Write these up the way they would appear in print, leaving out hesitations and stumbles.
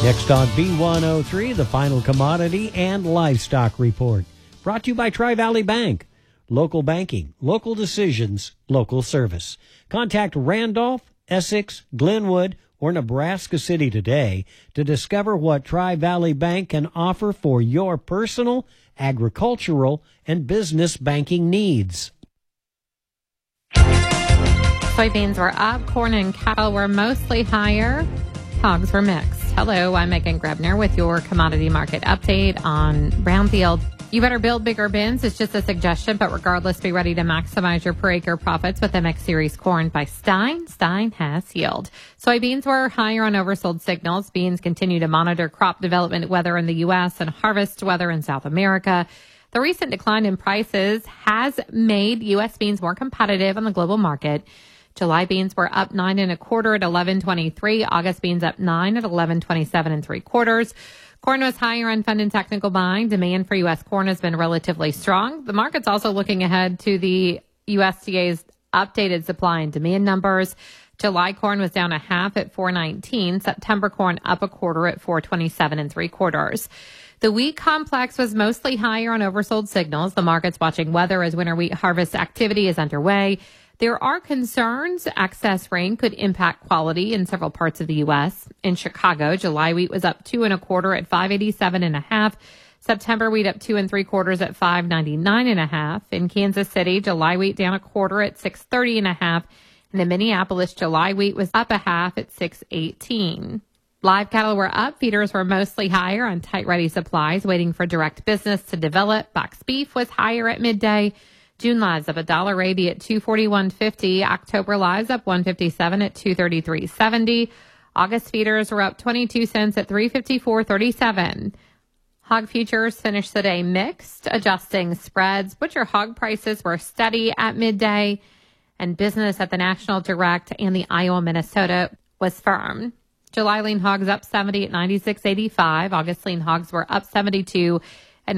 Next on B103, the final commodity and livestock report. Brought to you by Tri-Valley Bank. Local banking, local decisions, local service. Contact Randolph, Essex, Glenwood, or Nebraska City today to discover what Tri-Valley Bank can offer for your personal, agricultural, and business banking needs. Soybeans were up, corn and cattle were mostly higher, hogs were mixed. Hello, I'm Megan Grebner with your commodity market update on Brownfield. You better build bigger bins. It's just a suggestion, but regardless, be ready to maximize your per acre profits with MX Series corn by Stein. Stein has yield. Soybeans were higher on oversold signals. Beans continue to monitor crop development weather in the U.S. and harvest weather in South America. The recent decline in prices has made U.S. beans more competitive on the global market. July beans were up 9 1/4 at 11.23. August beans up 9 at 11.27 3/4. Corn was higher on fund and technical buying. Demand for U.S. corn has been relatively strong. The market's also looking ahead to the USDA's updated supply and demand numbers. July corn was down 1/2 at 4.19. September corn up 1/4 at 4.27 3/4. The wheat complex was mostly higher on oversold signals. The market's watching weather as winter wheat harvest activity is underway. There are concerns excess rain could impact quality in several parts of the U.S. In Chicago, July wheat was up 2 1/4 at 5.87 1/2. September wheat up 2 3/4 at 5.99 1/2. In Kansas City, July wheat down 1/4 at 6.30 1/2. And in Minneapolis, July wheat was up 1/2 at 6.18. Live cattle were up. Feeders were mostly higher on tight ready supplies, waiting for direct business to develop. Box beef was higher at midday. June lives up $1.80 at $241.50. October lives up $1.57 at $233.70. August feeders were up 22 cents at $354.37. Hog futures finished the day mixed, adjusting spreads. Butcher hog prices were steady at midday, and business at the National Direct and the Iowa, Minnesota was firm. July lean hogs up 70 at 96.85. August lean hogs were up 72 at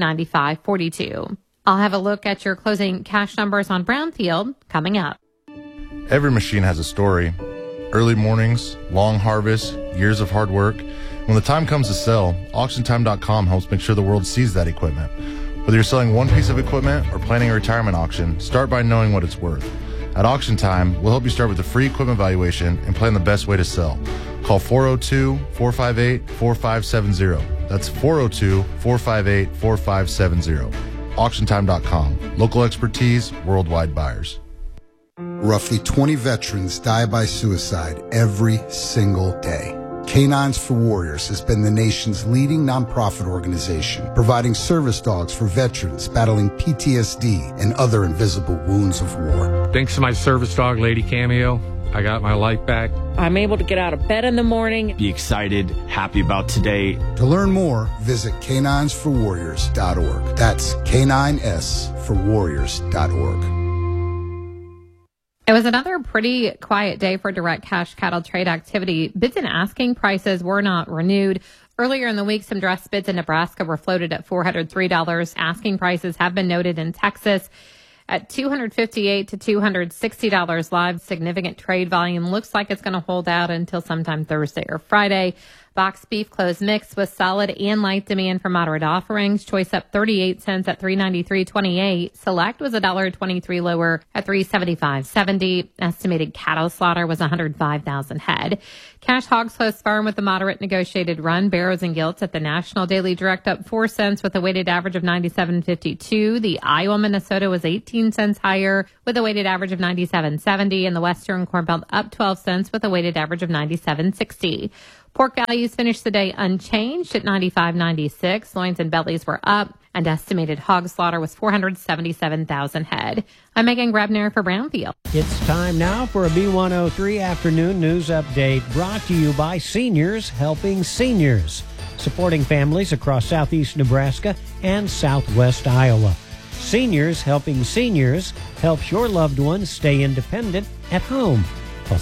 95.42. I'll have a look at your closing cash numbers on Brownfield coming up. Every machine has a story. Early mornings, long harvests, years of hard work. When the time comes to sell, AuctionTime.com helps make sure the world sees that equipment. Whether you're selling one piece of equipment or planning a retirement auction, start by knowing what it's worth. At Auction Time, we'll help you start with a free equipment valuation and plan the best way to sell. Call 402-458-4570. That's 402-458-4570. AuctionTime.com. Local expertise, worldwide buyers. Roughly 20 veterans die by suicide every single day. Canines for Warriors has been the nation's leading nonprofit organization, providing service dogs for veterans battling PTSD and other invisible wounds of war. Thanks to my service dog, Lady Cameo, I got my life back. I'm able to get out of bed in the morning. Be excited, happy about today. To learn more, visit caninesforwarriors.org. That's caninesforwarriors.org. It was another pretty quiet day for direct cash cattle trade activity. Bids and asking prices were not renewed. Earlier in the week, some dress bids in Nebraska were floated at $403. Asking prices have been noted in Texas at $258 to $260 live. Significant trade volume looks like it's going to hold out until sometime Thursday or Friday. Box beef closed mixed with solid and light demand for moderate offerings. Choice up 38 cents at $393.28. Select was $1.23 lower at $375.70. Estimated cattle slaughter was 105,000 head. Cash hogs closed firm with a moderate negotiated run. Barrows and gilts at the National Daily Direct up 4 cents with a weighted average of 97.52. The Iowa, Minnesota was 18 cents higher with a weighted average of 97.70. And the Western Corn Belt up 12 cents with a weighted average of 97.60. Pork values finished the day unchanged at $95.96. Loins and bellies were up, and estimated hog slaughter was 477,000 head. I'm Megan Grebner for Brownfield. It's time now for a B103 afternoon news update brought to you by Seniors Helping Seniors, supporting families across southeast Nebraska and southwest Iowa. Seniors Helping Seniors helps your loved ones stay independent at home. Call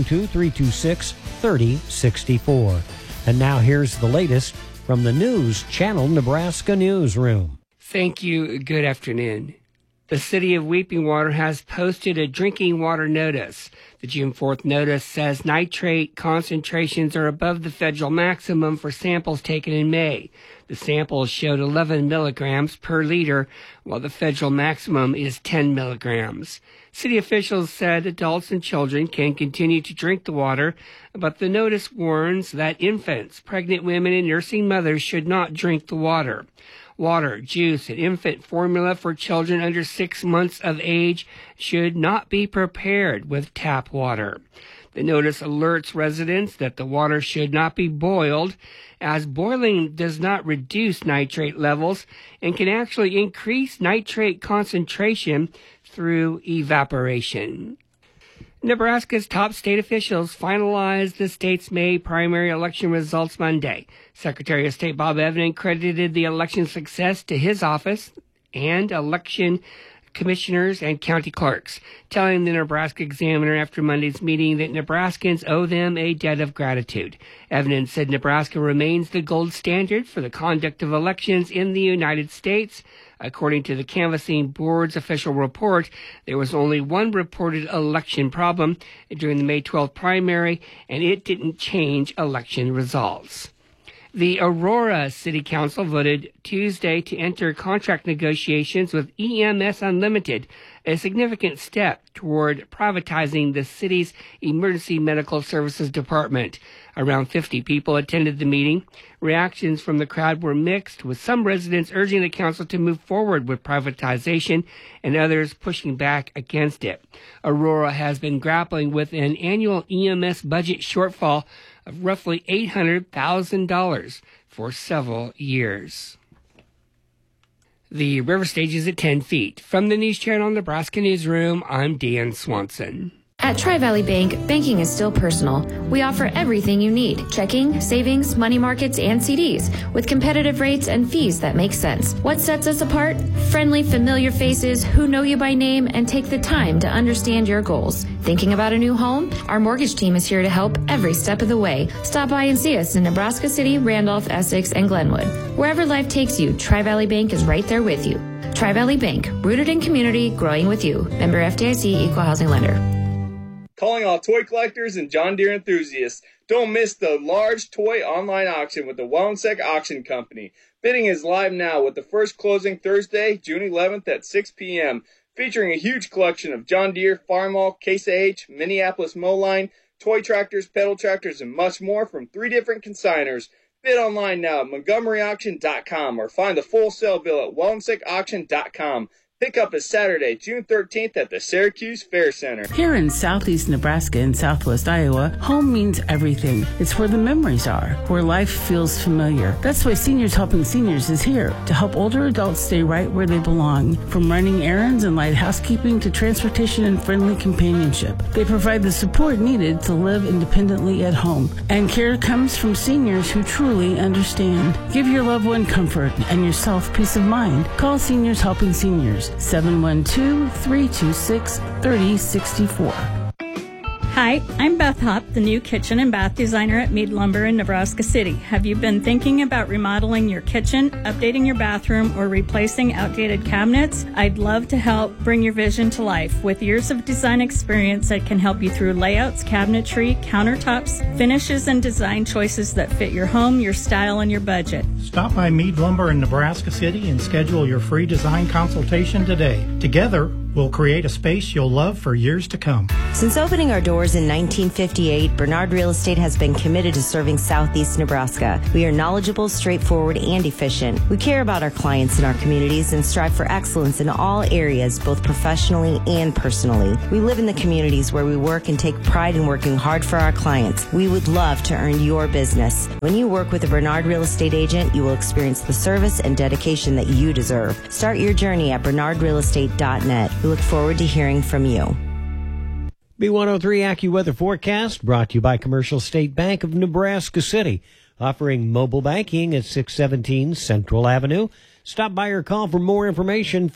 712-326-3064. And now here's the latest from the News Channel Nebraska newsroom. Thank you. Good afternoon. The city of Weeping Water has posted a drinking water notice. The June 4th notice says nitrate concentrations are above the federal maximum for samples taken in May. The samples showed 11 milligrams per liter, while the federal maximum is 10 milligrams. City officials said adults and children can continue to drink the water, but the notice warns that infants, pregnant women, and nursing mothers should not drink the water. Water, juice, and infant formula for children under 6 months of age should not be prepared with tap water. The notice alerts residents that the water should not be boiled, as boiling does not reduce nitrate levels and can actually increase nitrate concentration through evaporation. Nebraska's top state officials finalized the state's May primary election results Monday. Secretary of State Bob Evans credited the election success to his office and election commissioners and county clerks, telling the Nebraska Examiner after Monday's meeting that Nebraskans owe them a debt of gratitude. Evans said Nebraska remains the gold standard for the conduct of elections in the United States. According to the Canvassing Board's official report, there was only one reported election problem during the May 12th primary, and it didn't change election results. The Aurora City Council voted Tuesday to enter contract negotiations with EMS Unlimited, a significant step toward privatizing the city's emergency medical services department. Around 50 people attended the meeting. Reactions from the crowd were mixed, with some residents urging the council to move forward with privatization and others pushing back against it. Aurora has been grappling with an annual EMS budget shortfall of roughly $800,000 for several years. The river stage is at 10 feet. From the News Channel Nebraska Newsroom, I'm Dan Swanson. At Tri-Valley Bank, banking is still personal. We offer everything you need: checking, savings, money markets, and CDs, with competitive rates and fees that make sense. What sets us apart? Friendly, familiar faces who know you by name and take the time to understand your goals. Thinking about a new home? Our mortgage team is here to help every step of the way. Stop by and see us in Nebraska City, Randolph, Essex, and Glenwood. Wherever life takes you, Tri-Valley Bank is right there with you. Tri-Valley Bank, rooted in community, growing with you. Member FDIC, Equal Housing Lender. Calling all toy collectors and John Deere enthusiasts. Don't miss the large toy online auction with the Wellensec Auction Company. Bidding is live now with the first closing Thursday, June 11th at 6 p.m., featuring a huge collection of John Deere, Farmall, Case IH, Minneapolis Mowline, toy tractors, pedal tractors, and much more from 3 different consigners. Bid online now at MontgomeryAuction.com or find the full sale bill at WellensecAuction.com. Pickup is Saturday, June 13th at the Syracuse Fair Center. Here in southeast Nebraska and southwest Iowa, home means everything. It's where the memories are, where life feels familiar. That's why Seniors Helping Seniors is here to help older adults stay right where they belong. From running errands and light housekeeping to transportation and friendly companionship, they provide the support needed to live independently at home. And care comes from seniors who truly understand. Give your loved one comfort and yourself peace of mind. Call Seniors Helping Seniors. 712-326-3064. Hi, I'm Beth Hopp, the new kitchen and bath designer at Mead Lumber in Nebraska City. Have you been thinking about remodeling your kitchen, updating your bathroom, or replacing outdated cabinets? I'd love to help bring your vision to life with years of design experience that can help you through layouts, cabinetry, countertops, finishes, and design choices that fit your home, your style, and your budget. Stop by Mead Lumber in Nebraska City and schedule your free design consultation today. Together, we'll create a space you'll love for years to come. Since opening our doors in 1958, Bernard Real Estate has been committed to serving Southeast Nebraska. We are knowledgeable, straightforward, and efficient. We care about our clients and our communities and strive for excellence in all areas, both professionally and personally. We live in the communities where we work and take pride in working hard for our clients. We would love to earn your business. When you work with a Bernard Real Estate agent, you will experience the service and dedication that you deserve. Start your journey at bernardrealestate.net. We look forward to hearing from you. B103 AccuWeather Forecast brought to you by Commercial State Bank of Nebraska City, offering mobile banking at 617 Central Avenue. Stop by or call for more information,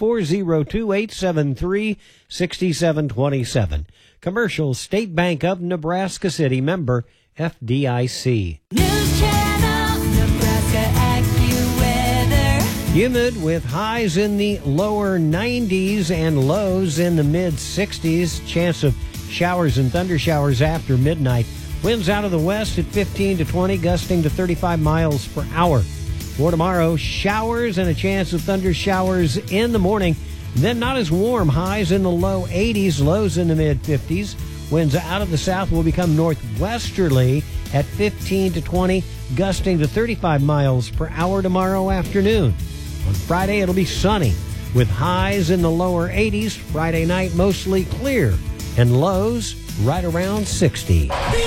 402-873-6727. Commercial State Bank of Nebraska City, member FDIC. News Channel, Nebraska AccuWeather. Humid with highs in the lower 90s and lows in the mid 60s. Chance of showers and thunder showers after midnight. Winds out of the west at 15 to 20, gusting to 35 miles per hour. For tomorrow, showers and a chance of thunder showers in the morning. Then not as warm. Highs in the low 80s, lows in the mid 50s. Winds out of the south will become northwesterly at 15 to 20, gusting to 35 miles per hour tomorrow afternoon. On Friday, it'll be sunny with highs in the lower 80s. Friday night, mostly clear and lows right around 60.